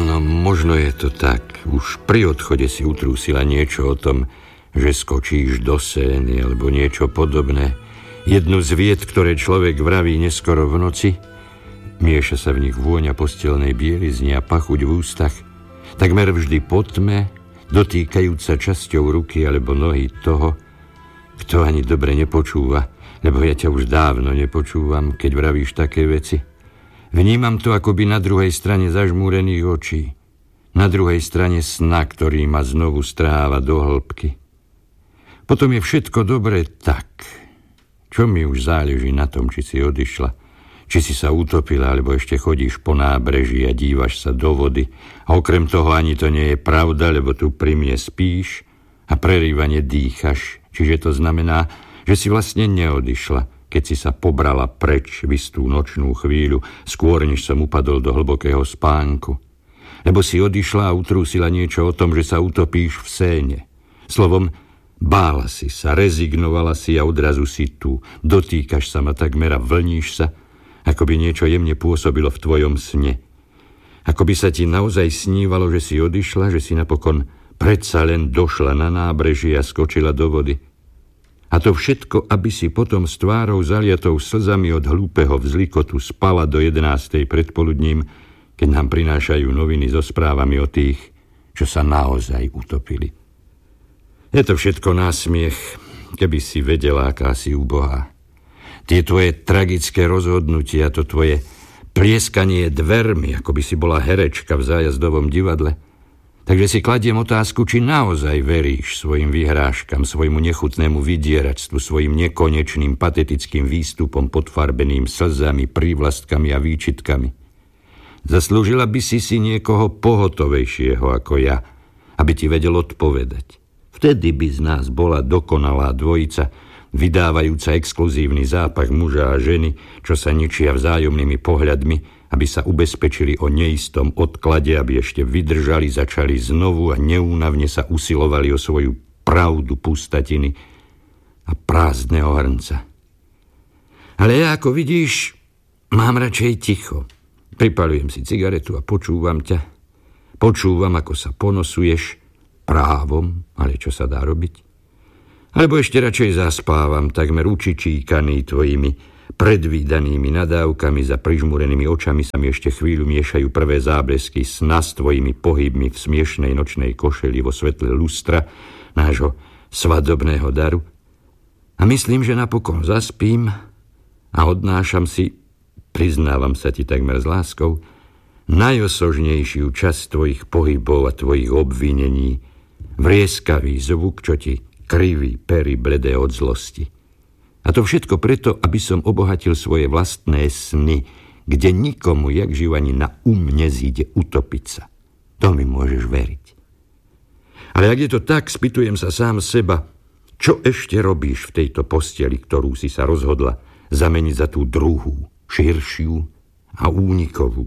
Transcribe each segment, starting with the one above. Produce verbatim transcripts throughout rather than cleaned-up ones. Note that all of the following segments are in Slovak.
Áno, možno je to tak. Už pri odchode si utrúsila niečo o tom, že skočíš do Sény alebo niečo podobné. Jednu z vied, ktoré človek vraví neskoro v noci. Mieša sa v nich vôňa postelnej bielizny a pachuť v ústach. Takmer vždy po tme, dotýkajúca časťou ruky alebo nohy toho, kto ani dobre nepočúva, lebo ja ťa už dávno nepočúvam, keď vravíš také veci. Vnímam to akoby na druhej strane zažmúrených očí, na druhej strane sna, ktorý ma znovu stráva do hĺbky. Potom je všetko dobré tak. Čo mi už záleží na tom, či si odišla, či si sa utopila, alebo ešte chodíš po nábreží a dívaš sa do vody. A okrem toho ani to nie je pravda, lebo tu pri mne spíš a prerývane dýchaš. Čiže to znamená, že si vlastne neodišla, keď si sa pobrala preč v istú nočnú chvíľu, skôr než som upadol do hlbokého spánku. Lebo si odišla a utrúsila niečo o tom, že sa utopíš v Séne. Slovom, bála si sa, rezignovala si a odrazu si tu. Dotýkaš sa ma takmer a vlníš sa, ako by niečo jemne pôsobilo v tvojom sne. Ako by sa ti naozaj snívalo, že si odišla, že si napokon predsa len došla na nábrežie a skočila do vody. A to všetko, aby si potom s tvárou zaliatou slzami od hlúpeho vzlikotu spala do jedenástej predpoludním, keď nám prinášajú noviny so správami o tých, čo sa naozaj utopili. Je to všetko násmiech, keby si vedela, aká si ubohá. Tie tvoje tragické rozhodnutia, to tvoje plieskanie dvermi, ako by si bola herečka v zájazdovom divadle. Takže si kladiem otázku, či naozaj veríš svojim vyhrážkam, svojmu nechutnému vydieračstvu, svojim nekonečným patetickým výstupom podfarbeným slzami, prívlastkami a výčitkami. Zaslúžila by si si niekoho pohotovejšieho ako ja, aby ti vedel odpovedať. Vtedy by z nás bola dokonalá dvojica, vydávajúca exkluzívny zápach muža a ženy, čo sa ničia vzájomnými pohľadmi, aby sa ubezpečili o neistom odklade, aby ešte vydržali, začali znovu a neúnavne sa usilovali o svoju pravdu pustatiny a prázdneho hrnca. Ale ja, ako vidíš, mám radšej ticho. Pripaľujem si cigaretu a počúvam ťa. Počúvam, ako sa ponosuješ právom, ale čo sa dá robiť? Alebo ešte radšej zaspávam, takmer učičíkaný tvojimi predvídanými nadávkami, za prižmúrenými očami sa mi ešte chvíľu miešajú prvé záblesky sna s tvojimi pohybmi v smiešnej nočnej košeli vo svetle lustra nášho svadobného daru. A myslím, že napokon zaspím a odnášam si, priznávam sa ti takmer s láskou, najosožnejšiu časť tvojich pohybov a tvojich obvinení, vrieskavý zvuk, čo ti kriví pery bledé od zlosti. A to všetko preto, aby som obohatil svoje vlastné sny, kde nikomu, jak živ ani na um nezíde utopiť sa. To mi môžeš veriť. Ale ak je to tak, spýtujem sa sám seba, čo ešte robíš v tejto posteli, ktorú si sa rozhodla zameniť za tú druhú, širšiu a únikovú.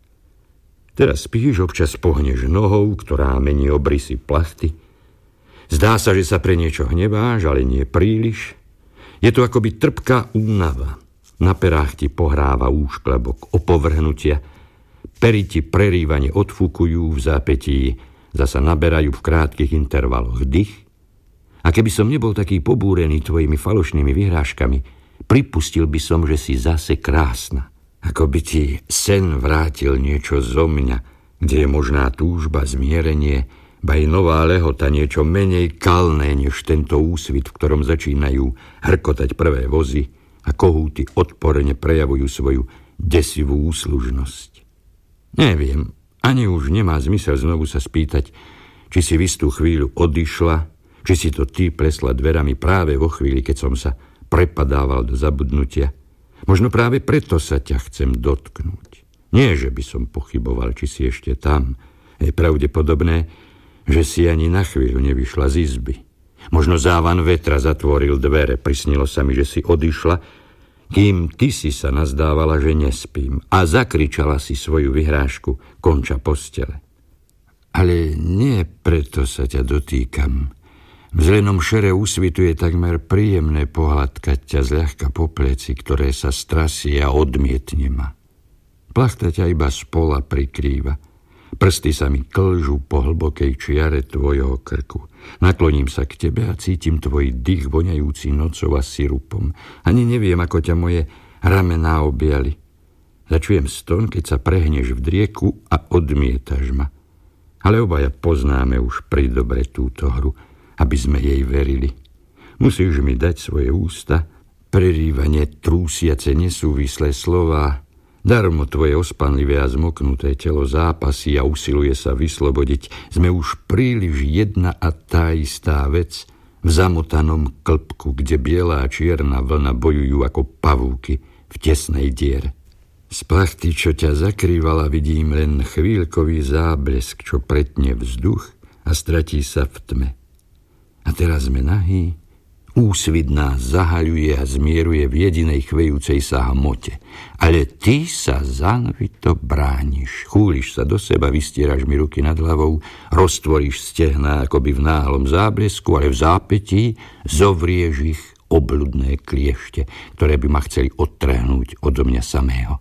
Teraz spíš, občas pohneš nohou, ktorá mení obrysy plachty. Zdá sa, že sa pre niečo hneváš, ale nie príliš. Je to akoby trpká únava. Na perách ti pohráva úšklebok opovrhnutia. Pery ti prerývane odfúkujú v zápätí, zasa naberajú v krátkych intervaloch dých. A keby som nebol taký pobúrený tvojimi falošnými vyhrážkami, pripustil by som, že si zase krásna. Ako by ti sen vrátil niečo zo mňa, kde je možná túžba, zmierenie, ba je nová lehota, niečo menej kalné, než tento úsvit, v ktorom začínajú hrkotať prvé vozy a kohúty odporne prejavujú svoju desivú úslužnosť. Neviem, ani už nemá zmysel znovu sa spýtať, či si v istú chvíľu odišla, či si to ty presla dverami práve vo chvíli, keď som sa prepadával do zabudnutia. Možno práve preto sa ťa chcem dotknúť. Nie, že by som pochyboval, či si ešte tam. Je pravdepodobné, že si ani na chvíľu nevyšla z izby. Možno závan vetra zatvoril dvere, prisnilo sa mi, že si odišla, kým ty si sa nazdávala, že nespím, a zakričala si svoju vyhrážku konča postele. Ale nie preto sa ťa dotýkam. V zelenom šere úsvitu je takmer príjemné pohľadkať ťa zľahka po pleci, ktoré sa strasie a odmietne ma. Plachta ťa iba spola prikrýva. Prsty sa mi klžú po hlbokej čiare tvojho krku. Nakloním sa k tebe a cítim tvoj dých voňajúci nocou a sirupom. Ani neviem, ako ťa moje ramená objali. Začujem ston, keď sa prehneš v drieku a odmietaš ma. Ale obaja poznáme už pridobre túto hru, aby sme jej verili. Musíš mi dať svoje ústa, prerývanie trúsiace nesúvislé slová. Darmo tvoje ospanlivé a zmoknuté telo zápasí a usiluje sa vyslobodiť. Sme už príliš jedna a tá istá vec v zamotanom klbku, kde biela a čierna vlna bojujú ako pavúky v tesnej diere. Z plachty, čo ťa zakrývala, vidím len chvíľkový záblesk, čo pretne vzduch a stratí sa v tme. A teraz sme nahý, úsvit nás zahaľuje a zmieruje v jedinej chvejúcej sa hmote. Ale ty sa zanvito brániš. Chúliš sa do seba, vystieraš mi ruky nad hlavou, roztvoríš stehná akoby v náhlom záblesku, ale v zápätí zovrieš ich obľudné kliešte, ktoré by ma chceli odtrhnúť odo mňa samého.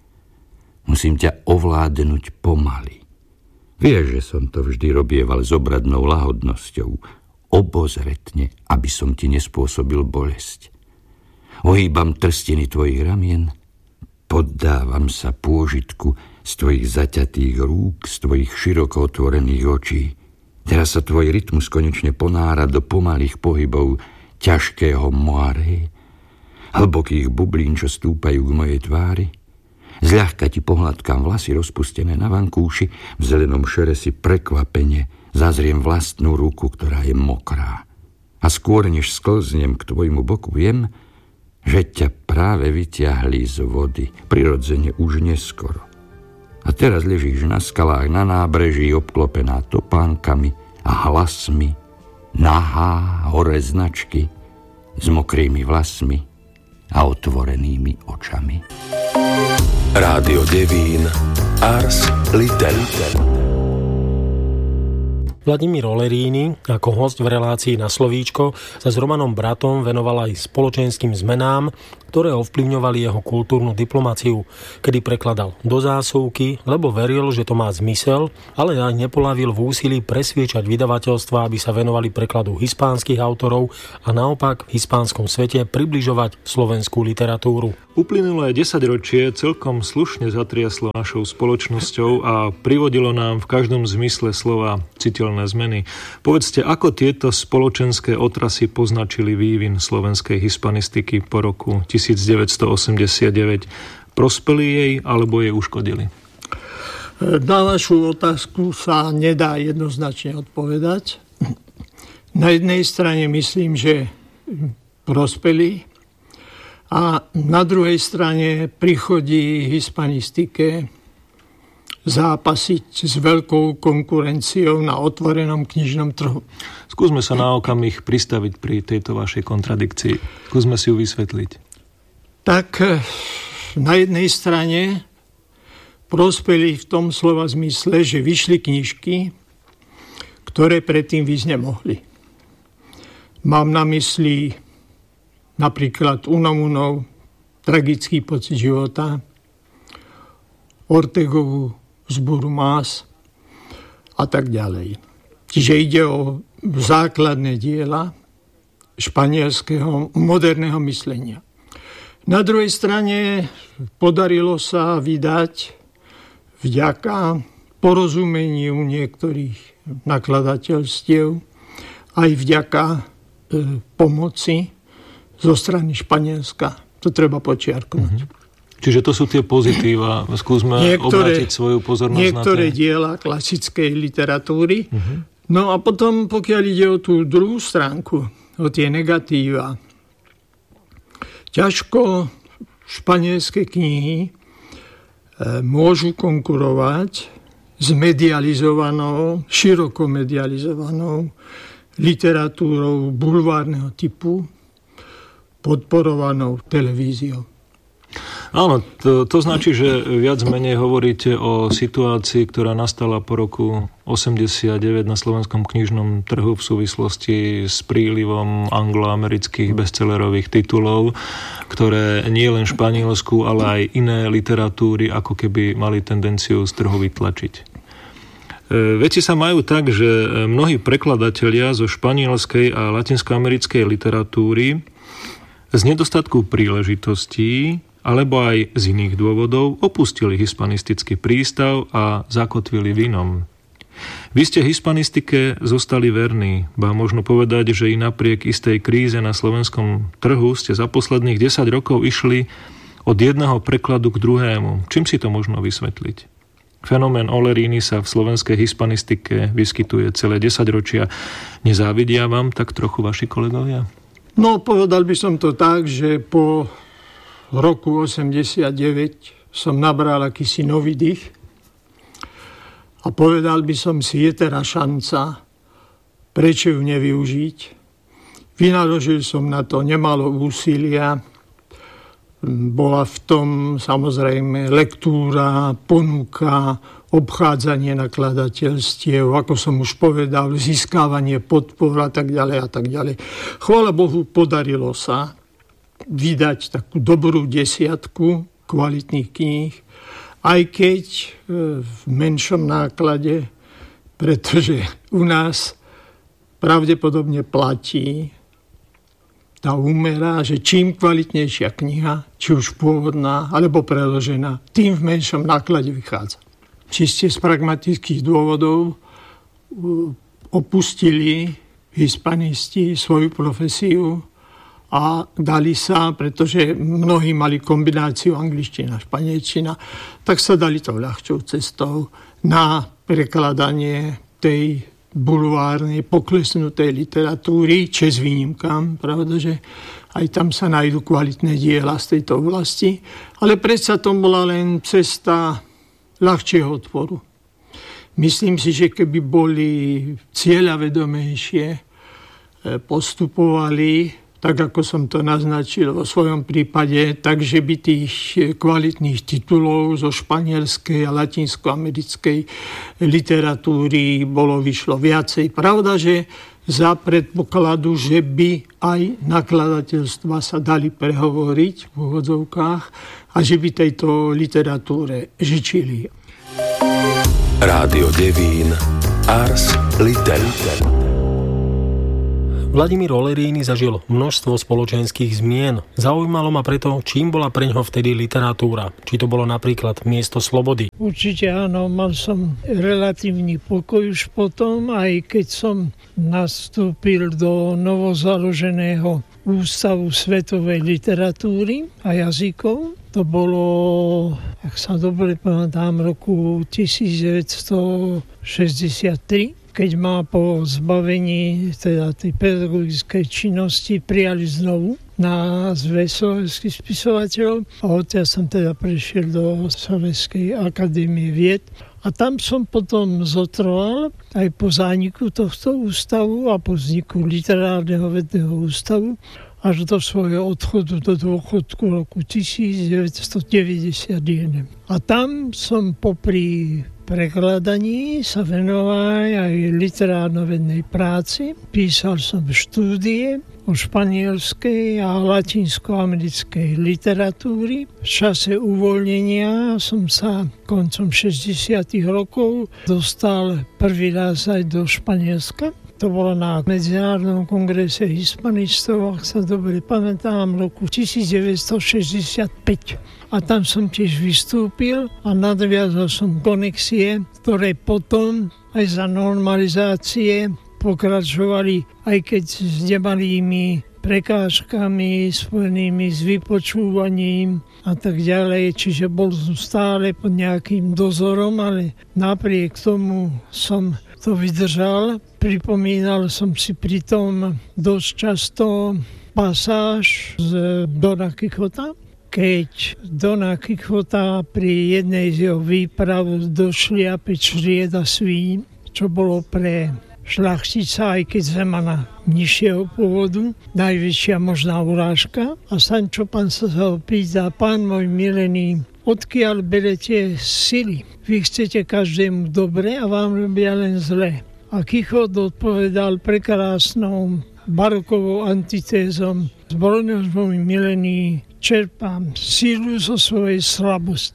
Musím ťa ovládnuť pomaly. Vieš, že som to vždy robieval s obradnou lahodnosťou, obozretne, aby som ti nespôsobil bolesť. Ohýbam trstiny tvojich ramien, poddávam sa pôžitku z tvojich zaťatých rúk, z tvojich široko otvorených očí. Teraz sa tvoj rytmus konečne ponára do pomalých pohybov ťažkého moare, hlbokých bublín, čo stúpajú k mojej tvári. Zľahka ti pohľadkám vlasy rozpustené na vankúši, v zelenom šere si prekvapene zazriem vlastnú ruku, ktorá je mokrá. A skôr, než sklznem k tvojmu boku, viem, že ťa práve vyťahli z vody, prirodzene už neskoro. A teraz ležíš na skalách na nábreží, obklopená topánkami a hlasmi, nahá, hore značky, s mokrými vlasmi a otvorenými očami. Rádio Devín, Ars Literae. Vladimír Oleríny ako host v relácii Na slovíčko sa s Romanom Bratom venoval aj spoločenským zmenám, ktoré ovplyvňovali jeho kultúrnu diplomáciu, kedy prekladal do zásuvky, lebo veril, že to má zmysel, ale aj nepolavil v úsilí presviečať vydavateľstva, aby sa venovali prekladu hispánskych autorov a naopak v hispánskom svete približovať slovenskú literatúru. Uplynulé desaťročie celkom slušne zatriaslo našou spoločnosťou a privodilo nám v každom zmysle slova citeľné zmeny. Povedzte, ako tieto spoločenské otrasy poznačili vývin slovenskej hispanistiky po roku devätnásťstoosemdesiatdeväť? Prospeli jej alebo jej uškodili? Na vašu otázku sa nedá jednoznačne odpovedať. Na jednej strane myslím, že prospeli, a na druhej strane prichodí hispanistike zápasiť s veľkou konkurenciou na otvorenom knižnom trhu. Skúsme sa na okamih pristaviť pri tejto vašej kontradikcii. Skúsme si ju vysvetliť. Tak na jednej strane prospeli v tom slova zmysle, že vyšli knižky, ktoré predtým vyjsť nemohli. Mám na mysli napríklad Unamunov Tragický pocit života, Ortegovú Zburu más a tak ďalej. Čiže ide o základné diela španielského moderného myslenia. Na druhej strane podarilo sa vydať vďaka porozumeniu niektorých nakladateľstiev aj vďaka e, pomoci zo strany Španielska. To treba počiarkovať. Mm-hmm. Čiže to sú tie pozitíva. Skúsme niektoré, obrátiť svoju pozornosť niektoré na tie... diela klasickej literatúry. Mm-hmm. No a potom, pokiaľ ide o tú druhú stránku, o tie negatíva, ťažko španielské knihy e, môžu konkurovať s medializovanou, široko medializovanou literatúrou bulvárneho typu, podporovanou televíziou. Áno, to, to značí, že viac menej hovoríte o situácii, ktorá nastala po roku osemdesiatdeväť na slovenskom knižnom trhu v súvislosti s prílivom angloamerických bestsellerových titulov, ktoré nie len španielsku, ale aj iné literatúry ako keby mali tendenciu z trhu vytlačiť. Veci sa majú tak, že mnohí prekladatelia zo španielskej a latinskoamerickej literatúry z nedostatku príležitostí alebo aj z iných dôvodov opustili hispanistický prístav a zakotvili v inom. Vy ste hispanistike zostali verní, ba možno povedať, že i napriek istej kríze na slovenskom trhu ste za posledných desať rokov išli od jedného prekladu k druhému. Čím si to možno vysvetliť? Fenomén Oleríny sa v slovenskej hispanistike vyskytuje celé desaťročia. Nezávidia vám tak trochu vaši kolegovia? No, povedal by som to tak, že po roku osemdesiatdeväť som nabral akýsi nový dých a povedal by som si, je teraz šanca, prečo ju nevyužiť. Vynaložil som na to nemalo úsilia. Bola v tom samozrejme lektúra, ponuka, obchádzanie nakladateľstiev, ako som už povedal, získavanie podpor a tak ďalej a tak ďalej. Chvála Bohu, podarilo sa vydať takú dobrú desiatku kvalitných kníh, aj keď v menšom náklade, pretože u nás pravdepodobne platí tá úmera, že čím kvalitnejšia kniha, či už pôvodná, alebo preložená, tým v menšom náklade vychádza. Čiste z pragmatických dôvodov opustili hispanisti svoju profesiu a dali sa, pretože mnohí mali kombináciu angličtina a španielčina, tak sa dali tou ľahčou cestou na prekladanie tej bulvárnej, poklesnutej literatúry, čes výnimkám, pravda, že aj tam sa nájdú kvalitné diela z tejto oblasti, ale predsa to bola len cesta ľahčieho odporu. Myslím si, že keby boli cieľavedomejšie, postupovali, tak ako som to naznačil vo svojom prípade, takže by tých kvalitných titulov zo španielskej a latinskoamerickej literatúry bolo vyšlo viacej. Pravda, že za predpokladu, že by aj nakladateľstva sa dali prehovoriť v úvodzovkách a že by tejto literatúre žičili. Rádio Devín, Ars Literatura. Vladimír Oleríny zažil množstvo spoločenských zmien. Zaujímalo ma preto, čím bola preňho vtedy literatúra. Či to bolo napríklad miesto slobody. Určite áno, mal som relatívny pokoj už potom, aj keď som nastúpil do novozaloženého Ústavu svetovej literatúry a jazykov. To bolo, ak sa dobre pamätám, roku devätnásťstošesťdesiattri. Keď ma po zbavení teda tej pedagogickej činnosti prijali znovu na Zväz slovenských spisovateľov a odtiaľ som teda prešiel do Slovenskej akadémie vied. A tam som potom zotrval aj po zániku tohto ústavu a po vzniku literárneho vedného ústavu až do svojho odchodu do dôchodku roku devätnásťstodeväťdesiatjeden. A tam som popri prekladaní sa venoval aj literárno-vednej práci. Písal som štúdie o španielskej a latinskoamerickej literatúry. V čase uvoľnenia som sa koncom šesťdesiatych rokov dostal prvý raz aj do Španielska. To bolo na Medzinárodnom kongrese hispanistov, ak sa dobre pamätám, roku devätnásťstošesťdesiatpäť. A tam som tiež vystúpil a nadviazal som konexie, ktoré potom aj za normalizácie pokračovali, aj keď s nemalými prekážkami spojenými s vypočúvaním a tak ďalej. Čiže bol som stále pod nejakým dozorom, ale napriek tomu som to vydržal. Pripomínal som si pritom dosť často pasáž z Dona Quixota, keď Dona Quixota pri jednej z jeho výprav došliape črieda svíň, čo bolo pre šľachtica, aj keď zemana nižšieho pôvodu, najväčšia možná urážka. A Sancho Panza sa ho pýta: pán môj milený, odkiaľ berete sily? Vy chcete každému dobre a vám robia len zle. A Quixot odpovedal prekrásnou barokovou antitézom: zbrojnosť môj milený, čerpám sílu zo svojej slabosti.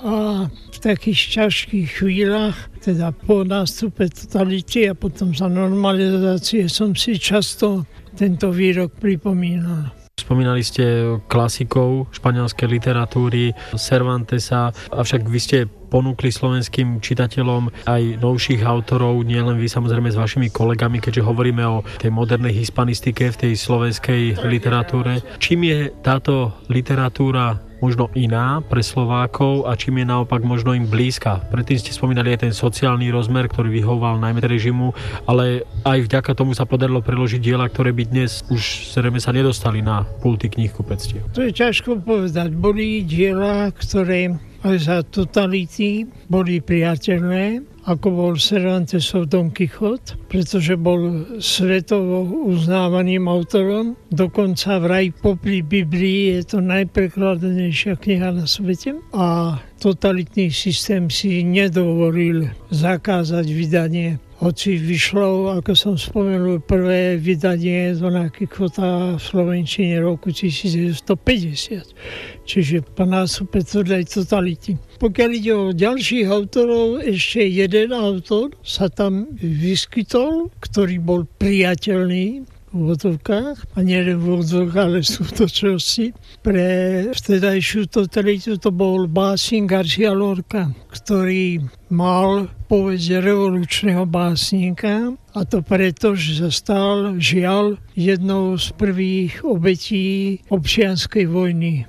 a v takých ťažkých chvíľach, teda po nástupe totality a potom za normalizácie som si často tento výrok pripomínal. Spomínali ste klasikov španielskej literatúry, Cervantesa, avšak vy ste ponúkli slovenským čitateľom aj novších autorov, nielen vy samozrejme s vašimi kolegami, keďže hovoríme o tej modernej hispanistike v tej slovenskej literatúre. Čím je táto literatúra možno iná pre Slovákov a čím je naopak možno im blízka? Predtým ste spomínali aj ten sociálny rozmer, ktorý vyhovoval najmä režimu, ale aj vďaka tomu sa podarilo preložiť diela, ktoré by dnes už zrejme sa nedostali na pulty knihkupectiev. To je ťažko povedať. Boli diela, ktoré aj za totality boli priateľné, ako bol Cervantesov Don Quixote, pretože bol svetovo uznávaným autorom. Dokonca vraj popri Biblii je to najprekladanejšia kniha na svete. A totalitný systém si nedovolil zakázať vydanie. Hoci vyšlo, ako som spomenul, prvé vydanie Dona Quixota v slovenčine roku devätnásťstopäťdesiat. Čiže po nástupe tvrdej totality. Pokiaľ ide o ďalších autorov, ešte jeden autor sa tam vyskytol, ktorý bol priateľný v úvodzovkách, a nie len v úvodzovkách, ale sú to čosi. Pre vtedajšiu totalitu to bol básnik García Lorca, ktorý mal povedz revolučného básnika, a to preto, že sa stal, žiaľ, jednou z prvých obetí občianskej vojny,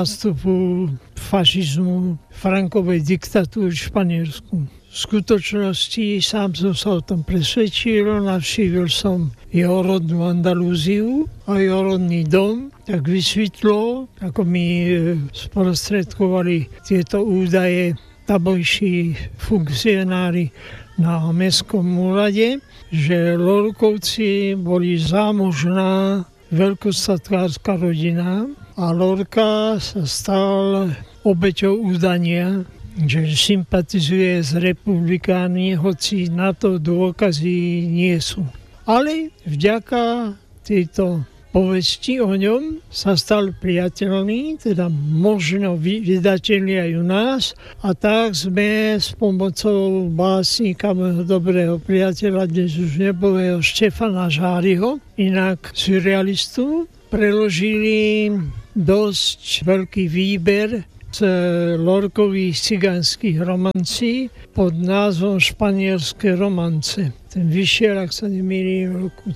nástupu fašizmu, Frankovej diktatúry v Španielsku. V skutočnosti sám som sa o tom presvedčil, navštívil som jeho rodnú Andalúziu a jeho rodný dom, tak vysvetlo, ako mi sprostredkovali tieto údaje tamojší funkcionári na mestskom úrade, že Lorkovci boli zámožná veľkostatkárska rodina a Lorca sa stal obeťou údania, že sympatizuje s republikánmi, hoci na to dôkazy nie sú. Ale vďaka tejto povesti o ňom sa stal priateľný, teda možno vydateľný aj u nás, a tak sme s pomocou básnika, môjho dobrého priateľa, dnes už nebového Štefana Žáriho, inak surrealistu, preložili dosť veľký výber z Lorkových cigánskych romancí pod názvom Španielské romance. Ten vyšiel, ak sa nemýlim, v roku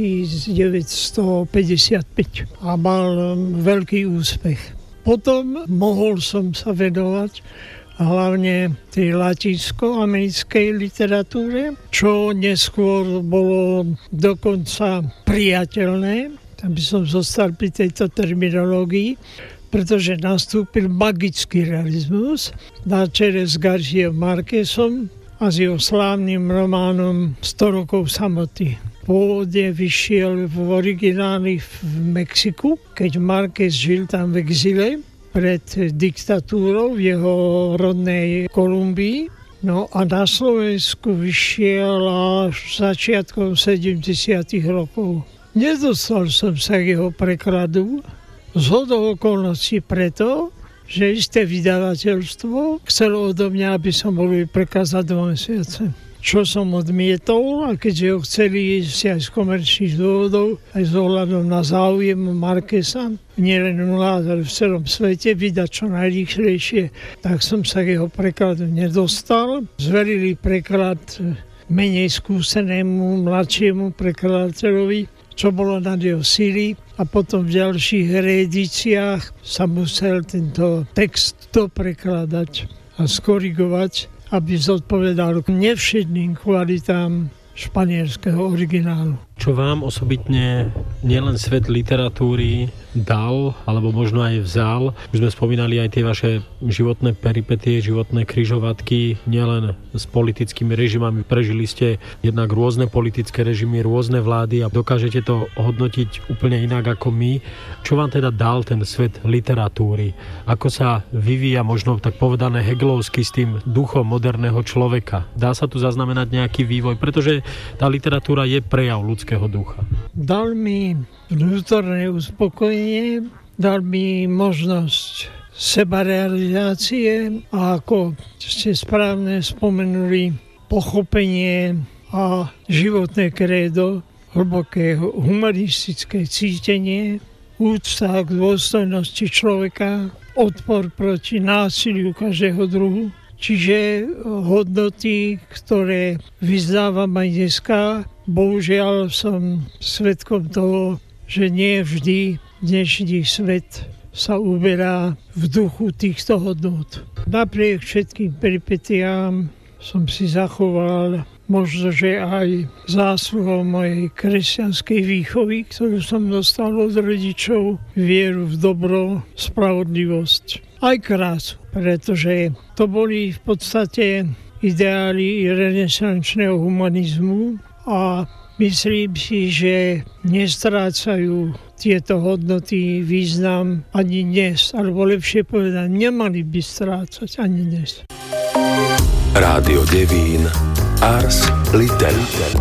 devätnásťstopäťdesiatpäť a mal veľký úspech. Potom mohol som sa venovať hlavne tej latinsko-americkej literatúre, čo neskôr bolo dokonca priateľné, aby som zostal pri tejto terminológii, pretože nastúpil magický realizmus na čele s Garciom Márquezom a s jeho slávnym románom sto rokov samoty. Pôvodne vyšiel v origináli v Mexiku, keď Márquez žil tam v exile pred diktatúrou v jeho rodnej Kolumbii. No a na Slovensku vyšiel až začiatkom sedemdesiatych rokov. Nedostal som sa k jeho prekladu, zhodou okolností preto, že isté vydavateľstvo chcelo odo mňa, aby som bol prekázať dva mesiace. Čo som odmietol, a keďže ho chceli si aj z komerčných dôvodov, aj s ohľadom na záujem Márqueza, nielen u nás, ale v celom svete, vydať čo najrýchlejšie, tak som sa k jeho prekladu nedostal. Zverili preklad menej skúsenému, mladšiemu prekladateľovi, čo bolo nad jeho síly, a potom v ďalších reedíciách sa musel tento text doprekladať a skorigovať, aby zodpovedal nevšedným kvalitám španielského originálu. Čo vám osobitne nielen svet literatúry dal, alebo možno aj vzal? Už sme spomínali aj tie vaše životné peripetie, životné križovatky, nielen s politickými režimami. Prežili ste jednak rôzne politické režimy, rôzne vlády a dokážete to hodnotiť úplne inak ako my. Čo vám teda dal ten svet literatúry? Ako sa vyvíja, možno tak povedané heglovsky, s tým duchom moderného človeka? Dá sa tu zaznamenať nejaký vývoj? Pretože tá literatúra je prejav ľudského ducha. Dal mi vnútorné uspokojenie, dal mi možnosť sebarealizácie a ako ste správne spomenuli, pochopenie a životné krédo, hlboké humanistické cítenie, úcta k dôstojnosti človeka, odpor proti násiliu každého druhu. Čiže hodnoty, ktoré vyznávam aj dneska, bohužiaľ som svedkom toho, že nie vždy dnešný svet sa uberá v duchu týchto hodnot. Napriek všetkým peripetiám som si zachoval možno, že aj zásluhou mojej kresťanskej výchovy, ktorú som dostal od rodičov, vieru v dobro, spravodlivosť, aj krásu, pretože to boli v podstate ideály renesančného humanizmu a myslím si, že nestrácajú tieto hodnoty význam ani dnes, alebo lepšie povedať, nemali by strácať ani dnes. Rádio Devín, Ars Literae.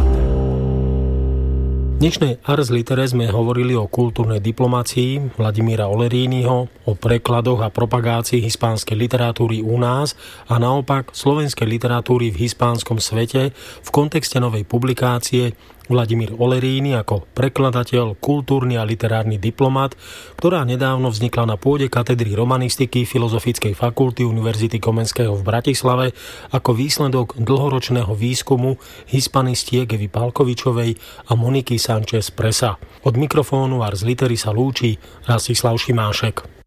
V dnešnej Ars Literae sme hovorili o kultúrnej diplomácii Vladimíra Olerínyho, o prekladoch a propagácii hispánskej literatúry u nás a naopak slovenskej literatúry v hispánskom svete v kontexte novej publikácie Vladimír Oleríny ako prekladateľ, kultúrny a literárny diplomat, ktorá nedávno vznikla na pôde katedry romanistiky Filozofickej fakulty Univerzity Komenského v Bratislave ako výsledok dlhoročného výskumu hispanistiek Evy Pálkovičovej a Moniky Sanchez Presa. Od mikrofónu Ars Litery sa lúči Rastislav Šimášek.